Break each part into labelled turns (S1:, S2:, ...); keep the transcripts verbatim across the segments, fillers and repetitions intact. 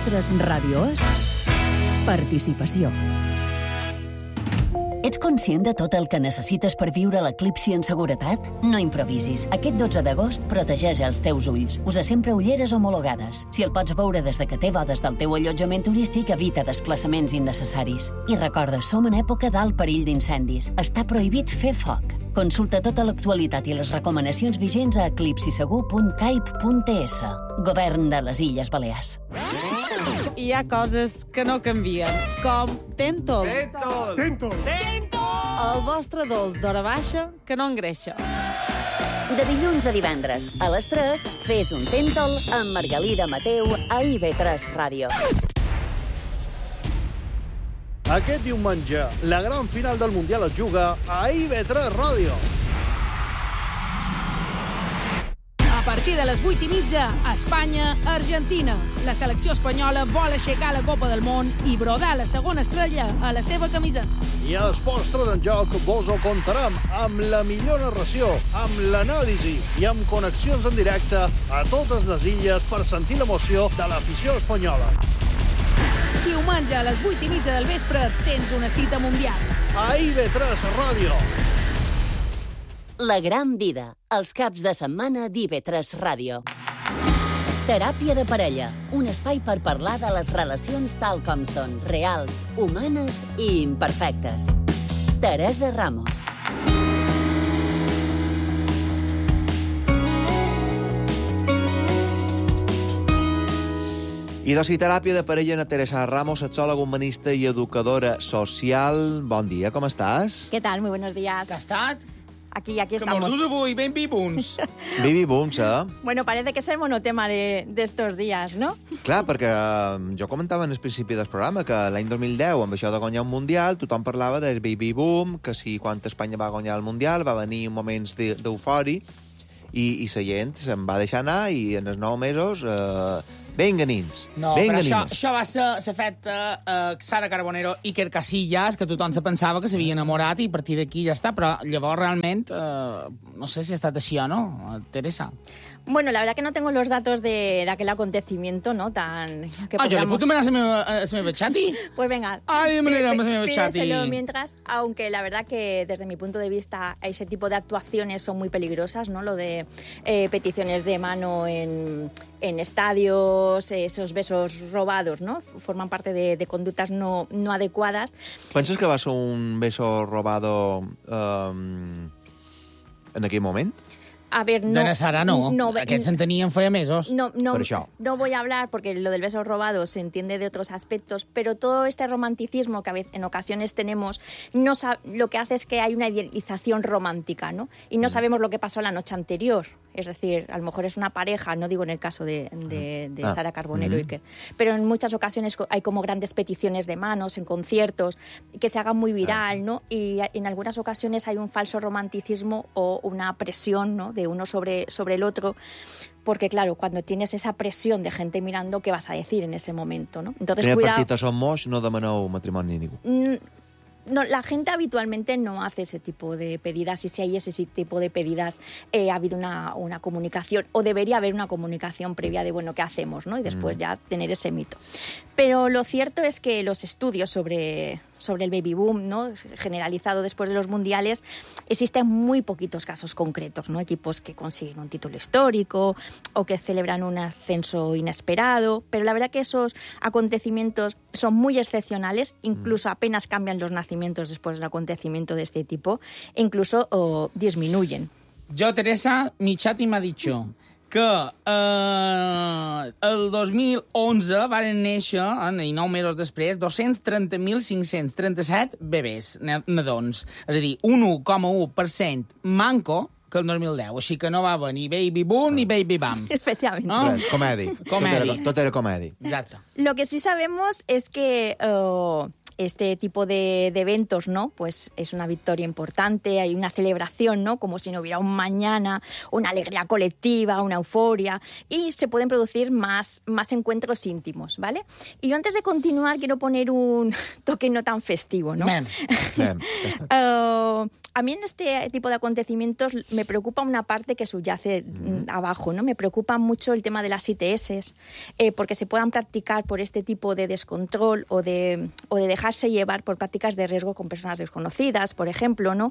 S1: i ve tres Ràdio és participació.
S2: Ets conscient de tot el que necessites per viure l'eclipsi en seguretat? No improvisis. Aquest dotze d'agost protegeix els teus ulls. Usa sempre ulleres homologades. Si el pots veure des de que té bodes del teu allotjament turístic, evita desplaçaments innecessaris. I recorda, som en època d'alt perill d'incendis. Està prohibit fer foc. Consulta tota l'actualitat i les recomanacions vigents a eclipsisegur punt caip punt es. Govern de les Illes Balears.
S3: Hi ha coses que no canvien, com Tentol.
S4: Tentol!
S5: Tentol!
S3: Tentol! El vostre dolç d'hora baixa que no engreixa.
S2: De dilluns a divendres, a les tres, fes un Tentol amb Margalida Mateu a i ve tres Ràdio.
S6: Aquest diumenge, la gran final del Mundial es juga a i ve tres Ràdio.
S7: A partir de les vuit i mitja, Espanya-Argentina. La selecció espanyola vol aixecar la Copa del Món i brodar la segona estrella a la seva camisa.
S6: I els postres en joc vos ho contarem amb la millor narració, amb l'anàlisi i amb connexions en directe a totes les illes per sentir l'emoció de l'afició espanyola.
S7: Diumenge a les vuit i mitja del vespre tens una cita mundial.
S6: A i ve tres Ràdio.
S2: La gran vida, els caps de setmana d'i ve tres Ràdio. Teràpia de parella, un espai per parlar de les relacions tal com són, reals, humanes i imperfectes. Teresa Ramos.
S8: I dosi teràpia de parella en Teresa Ramos, sexòloga, humanista i educadora social. Bon dia, com estàs?
S9: ¿Qué tal? Muy buenos días.
S4: ¿Qué ha estat?
S9: Aquí, aquí
S4: Que
S9: estamos.
S4: mordus avui, ben vivuns.
S8: Vivi Bums, eh?
S9: Bueno, parece que es el monotema de, de estos días, ¿no?
S8: Clar, perquè eh, jo comentava en el principi del programa que l'any dos mil deu, amb això de guanyar un Mundial, tothom parlava del baby boom, que si quan Espanya va guanyar el Mundial va venir moments d'eufori i, i la gent se'n va deixar anar i en els nou mesos... Eh, ben ganins.
S4: No,
S8: ben
S4: però això,
S8: ganins.
S4: això va ser l'efecte uh, Sara Carbonero i Iker Casillas, que tothom se pensava que s'havia enamorat i a partir d'aquí ja està, però llavors realment uh, no sé si ha estat així o no, Teresa.
S9: Bueno, la verdad que no tengo los datos de, de aquel acontecimiento, ¿no? Tan... Que
S4: Ah, jo li
S9: podamos-
S4: puc demanar la meva, la meva xati?
S9: Pues venga.
S4: Ay, de manera,
S9: Pí-
S4: más me
S9: pídeselo
S4: chati.
S9: mientras, aunque la verdad que desde mi punto de vista ese tipo de actuaciones son muy peligrosas, ¿no? Lo de eh, peticiones de mano en, en estadios, esos besos robados, ¿no? Forman parte de, de conductas no, no adecuadas.
S8: Penses que va ser un beso robado um, en aquell moment?
S9: A ver, no...
S4: De la Sara no,
S9: no
S4: aquests se'n tenien feia mesos.
S9: No, no,
S8: Per això.
S9: no voy a hablar porque lo del beso robado se entiende de otros aspectos, pero todo este romanticismo que a veces, en ocasiones tenemos, no sa- lo que hace es que hay una idealización romántica, ¿no? Y no sabemos lo que pasó la noche anterior. Es decir, a lo mejor es una pareja, no digo en el caso de, de, de
S8: Ah.
S9: Sara Carbonero
S8: Mm.
S9: y que, pero en muchas ocasiones co- hay como grandes peticiones de manos en conciertos que se hagan muy viral, ¿no? Y a- en algunas ocasiones hay un falso romanticismo o una presión, ¿no? De uno sobre, sobre el otro, porque claro, cuando tienes esa presión de gente mirando, ¿qué vas a decir en ese momento, ¿no? Entonces,
S8: Primer
S9: cuidado.
S8: partit som moix, no demaneu matrimoni a ningú.
S9: Mm, No, la gente habitualmente no hace ese tipo de pedidas y si hay ese tipo de pedidas eh, ha habido una, una comunicación o debería haber una comunicación previa de, bueno, ¿qué hacemos? ¿No? Y después
S8: Mm.
S9: ya tener ese mito. Pero lo cierto es que los estudios sobre, sobre el baby boom, ¿no? Generalizado después de los mundiales, existen muy poquitos casos concretos, ¿no? Equipos que consiguen un título histórico o que celebran un ascenso inesperado, pero la verdad que esos acontecimientos son muy excepcionales, incluso apenas cambian los nacimientos después del acontecimiento de este tipo, e incluso oh, disminuyen.
S4: Jo, Teresa, mi xati m'ha dit que eh, el dos mil onze varen néixer, eh, i nou mesos després, dos-cents trenta mil cinc-cents trenta-set bebès, nadons. És a dir, un u coma u per cent manco que el dos mil deu. Així que no va haver ni baby boom ni baby bam.
S9: Efectivamente.
S4: No?
S8: Res, comèdi.
S4: Comèdi.
S8: Tot era, tot era comèdi.
S4: Exacte.
S9: Lo que sí sabemos es que uh, este tipo de, de eventos, ¿no? Pues es una victoria importante, hay una celebración, ¿no? Como si no hubiera un mañana, una alegría colectiva, una euforia, y se pueden producir más, más encuentros íntimos, ¿vale? Y yo antes de continuar quiero poner un toque no tan festivo, ¿no?
S8: Mem. Mem,
S9: uh, a mí en este tipo de acontecimientos me preocupa una parte que subyace mm. abajo, ¿no? Me preocupa mucho el tema de las I T S, eh, porque se puedan practicar por este tipo de descontrol o de, o de dejarse llevar por prácticas de riesgo con personas desconocidas, por ejemplo, ¿no?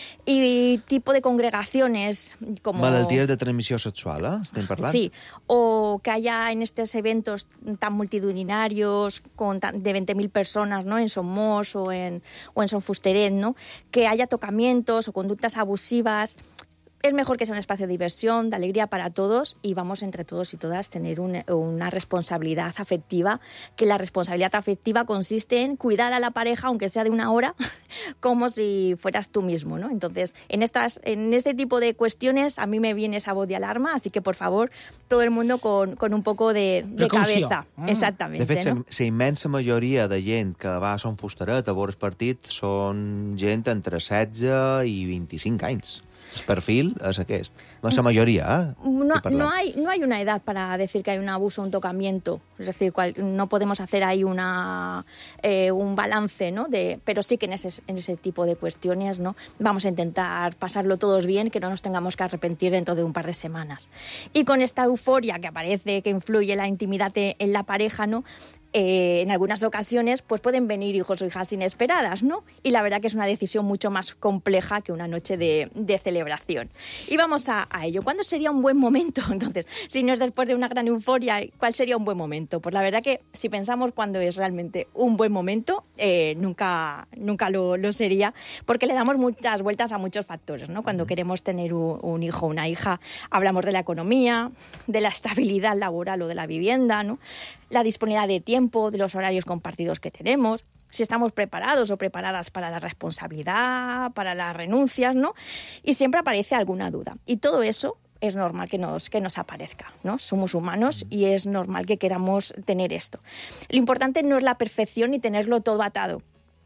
S9: Y tipo de congregaciones como...
S8: Malalties de transmissió sexual, eh? Estem parlant?
S9: Sí, o que haya en estos eventos tan multitudinarios, con tan, de veinte mil personas, ¿no? En Somos o en, o en Son Fusteret, ¿no? Que haya tocamientos o conductas abusivas. Es mejor que sea un espacio de diversión, de alegría para todos, y vamos entre todos y todas a tener un, una responsabilidad afectiva, que la responsabilidad afectiva consiste en cuidar a la pareja, aunque sea de una hora, como si fueras tú mismo, ¿no? Entonces, en, estas, en este tipo de cuestiones a mí me viene esa voz de alarma, así que, por favor, todo el mundo con, con un poco de, de cabeza.
S8: Mm.
S9: Exactamente.
S8: De fet,
S9: ¿no?
S8: la immensa majoria de gent que va a Son Fusteret a veure el partit són gent entre setze i vint-i-cinc anys. El perfil és aquest. La mayoría, ¿eh?
S9: No, no, hay, no hay una edad para decir que hay un abuso o un tocamiento. Es decir, cual, no podemos hacer ahí una, eh, un balance, ¿no? De, pero sí que en ese, en ese tipo de cuestiones, ¿no? Vamos a intentar pasarlo todos bien, que no nos tengamos que arrepentir dentro de un par de semanas. Y con esta euforia que aparece, que influye la intimidad en la pareja, ¿no? Eh, en algunas ocasiones pues pueden venir hijos o hijas inesperadas, ¿no? Y la verdad que es una decisión mucho más compleja que una noche de, de celebración. Y vamos a, a ello. ¿Cuándo sería un buen momento? Entonces, si no es después de una gran euforia, ¿cuál sería un buen momento? Pues la verdad que si pensamos cuándo es realmente un buen momento, eh, nunca, nunca lo, lo sería, porque le damos muchas vueltas a muchos factores, ¿no? Cuando queremos tener un, un hijo o una hija, hablamos de la economía, de la estabilidad laboral o de la vivienda, ¿no? La disponibilidad de tiempo, de los horarios compartidos que tenemos, si estamos preparados o preparadas para la responsabilidad, para las renuncias, ¿no? Y siempre aparece alguna duda. Y todo eso es normal que nos, que nos aparezca, ¿no? Somos humanos y es normal que queramos tener esto. Lo importante no es la perfección ni tenerlo todo atado.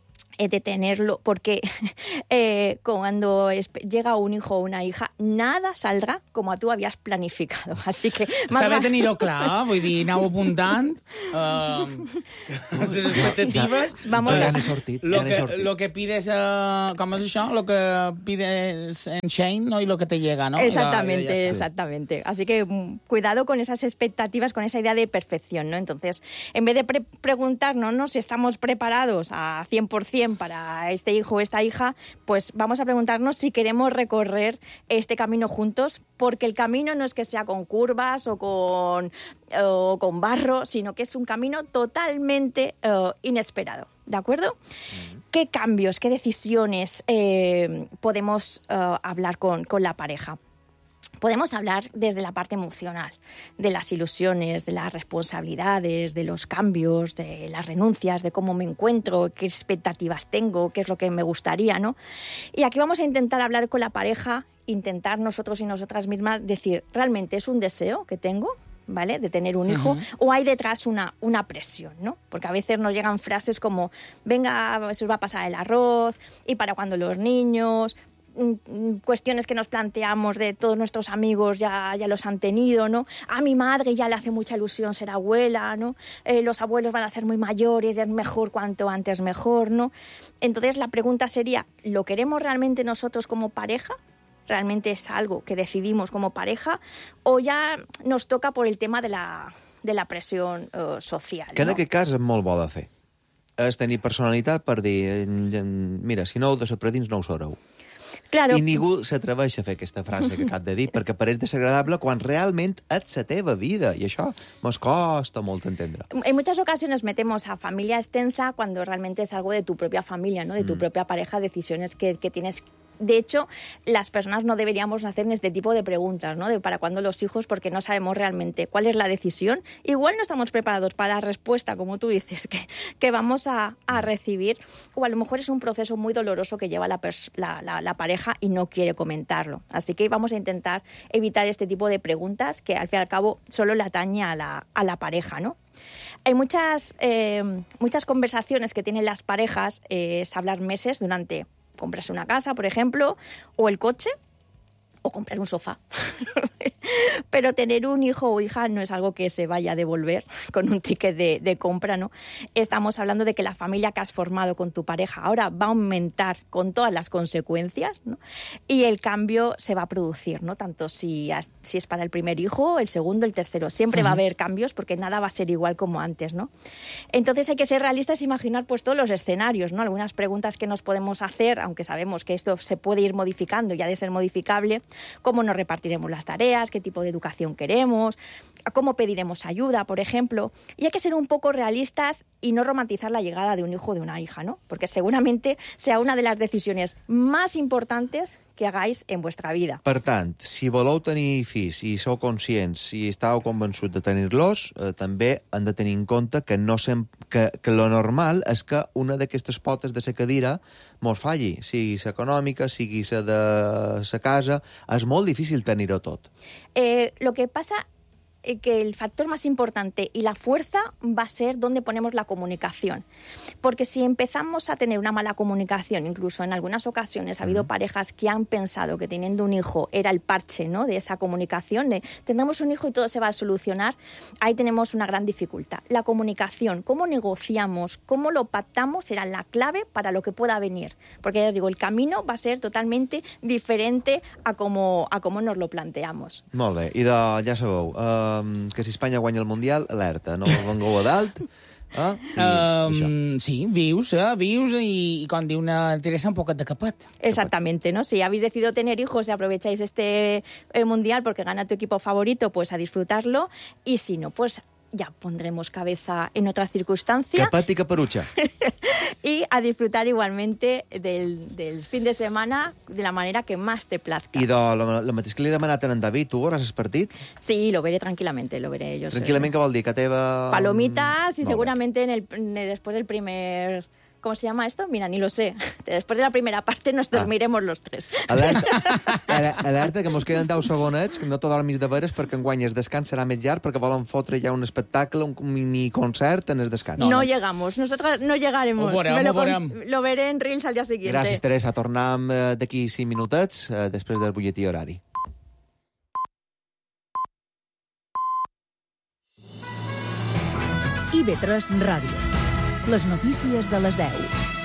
S9: De tenerlo, porque eh, cuando llega un hijo o una hija, nada saldrá como tú habías planificado. Así que...
S4: Està bé tenir-ho clar, vull dir, anau apuntant uh, les expectatives.
S9: Vamos
S8: ja
S9: a...
S8: n'he sortit,
S4: Lo
S8: ja n'he
S4: que,
S8: sortit.
S4: lo que pides, uh, com és això? Lo que pides en Shane, ¿no? Y lo que te llega, ¿no?
S9: Exactamente,
S4: Ya, ya, ya
S9: exactamente. Así que mm, cuidado con esas expectativas, con esa idea de perfección, ¿no? Entonces, en vez de pre preguntarnos, ¿no? Si estamos preparados a cien por cien para este hijo o esta hija, pues vamos a preguntarnos si queremos recorrer este camino juntos, porque el camino no es que sea con curvas o con, o con barro, sino que es un camino totalmente uh, inesperado. ¿De acuerdo? Mm. ¿Qué cambios, qué decisiones eh, podemos uh, hablar con, con la pareja? Podemos hablar desde la parte emocional, de las ilusiones, de las responsabilidades, de los cambios, de las renuncias, de cómo me encuentro, qué expectativas tengo, qué es lo que me gustaría, ¿no? Y aquí vamos a intentar hablar con la pareja, intentar nosotros y nosotras mismas decir, ¿realmente es un deseo que tengo? ¿Vale? De tener un hijo, uh-huh. o hay detrás una, una presión, ¿no? Porque a veces nos llegan frases como, venga, se os va a pasar el arroz, y para cuando los niños... cuestiones que nos planteamos de todos nuestros amigos ya, ya los han tenido, ¿no? A mi madre ya le hace mucha ilusión ser abuela, ¿no? Eh, los abuelos van a ser muy mayores, ya es mejor cuanto antes mejor, ¿no? Entonces la pregunta sería, ¿lo queremos realmente nosotros como pareja? ¿Realmente es algo que decidimos como pareja? ¿O ya nos toca por el tema de la, de la presión uh, social?
S8: Que en
S9: ¿no?
S8: aquest cas és molt bo de fer. És tenir personalitat per dir, mira, si no heu de ser predins, no ho sereu.
S9: Claro.
S8: I ningú s'atreveix a fer aquesta frase que acabo de dir, perquè pareix desagradable quan realment és la teva vida, i això mos costa molt entendre.
S9: En muchas ocasiones metemos a familia extensa cuando realmente es algo de tu propia familia, ¿no? De tu mm. propia pareja, decisiones que, que tienes. De hecho, las personas no deberíamos hacer este tipo de preguntas, ¿no? De para cuándo los hijos, porque no sabemos realmente cuál es la decisión. Igual no estamos preparados para la respuesta, como tú dices, que, que vamos a, a recibir. O a lo mejor es un proceso muy doloroso que lleva la, la, la, la pareja y no quiere comentarlo. Así que vamos a intentar evitar este tipo de preguntas que, al fin y al cabo, solo le atañe a la, a la pareja, ¿no? Hay muchas, eh, muchas conversaciones que tienen las parejas, eh, es hablar meses durante comprarse una casa, por ejemplo, o el coche, o comprar un sofá. Pero tener un hijo o hija no es algo que se vaya a devolver con un ticket de, de compra, ¿no? Estamos hablando de que la familia que has formado con tu pareja ahora va a aumentar con todas las consecuencias, ¿no? Y el cambio se va a producir, ¿no? Tanto si, si es para el primer hijo, el segundo, el tercero. Siempre uh-huh. va a haber cambios porque nada va a ser igual como antes, ¿no? Entonces hay que ser realistas y imaginar pues todos los escenarios, ¿no? Algunas preguntas que nos podemos hacer, aunque sabemos que esto se puede ir modificando y ha de ser modificable, cómo nos repartiremos las tareas, qué tipo de educación queremos, cómo pediremos ayuda, por ejemplo. Y hay que ser un poco realistas y no romantizar la llegada de un hijo o de una hija, ¿no? Porque seguramente sea una de las decisiones más importantes que hagáis en vuestra vida.
S8: Per tant, si voleu tenir fills i sou conscients i estàu convençuts de tenir-los, eh, també han de tenir en compte que, no sem que, que lo normal és que una d'aquestes potes de la cadira mos falli, sigui la econòmica, sigui la de la casa. És molt difícil tenir-ho tot.
S9: Eh, lo que pasa que el factor más importante y la fuerza va a ser donde ponemos la comunicación. Porque si empezamos a tener una mala comunicación, incluso en algunas ocasiones ha habido uh-huh. parejas que han pensado que teniendo un hijo era el parche, ¿no?, de esa comunicación, de tendremos un hijo y todo se va a solucionar, ahí tenemos una gran dificultad. La comunicación, cómo negociamos, cómo lo pactamos, será la clave para lo que pueda venir. Porque ya os digo, el camino va a ser totalmente diferente a cómo, a cómo nos lo planteamos.
S8: Molt bé, i de, ja sabeu, uh, que si Espanya guanya el Mundial, alerta, no vengueu a dalt. Eh? I,
S4: um, sí, vius, eh? vius i, i com diu una Teresa, un poquet de capet.
S9: Exactamente, ¿no? Si habéis decidido tener hijos y aprovecháis este eh, Mundial porque gana tu equipo favorito, pues a disfrutarlo, y si no, pues ya pondremos cabeza en otra circunstancia.
S8: Capet i caperucha.
S9: Y a disfrutar igualmente del, del fin de semana de la manera que más te plazca.
S8: I de lo, lo mateix que li he demanat a en David, tu veuràs el partit?
S9: Sí, lo veré tranquilamente, lo veré yo.
S8: Tranquil·lament, què vol dir? Que teva...
S9: Palomitas y seguramente en el, después del primer... ¿Cómo se llama esto? Mira, ni lo sé. Después de la primera parte nos dormiremos ah. los tres.
S8: Alerta, alerta, que mos queden deu segonets, que no t'ho dormis de veres, perquè enguany el descans serà més llarg, perquè volen fotre ja un espectacle, un mini concert en el descans.
S9: No, no llegamos, nosotros no llegaremos.
S4: Ho veurem,
S9: lo,
S4: ho veurem.
S9: Lo veré en Reels al día siguiente.
S8: Gràcies, Teresa. Tornem d'aquí cinc minutets, després del butlletí horari.
S1: I V tres Ràdio. Les notícies de les deu.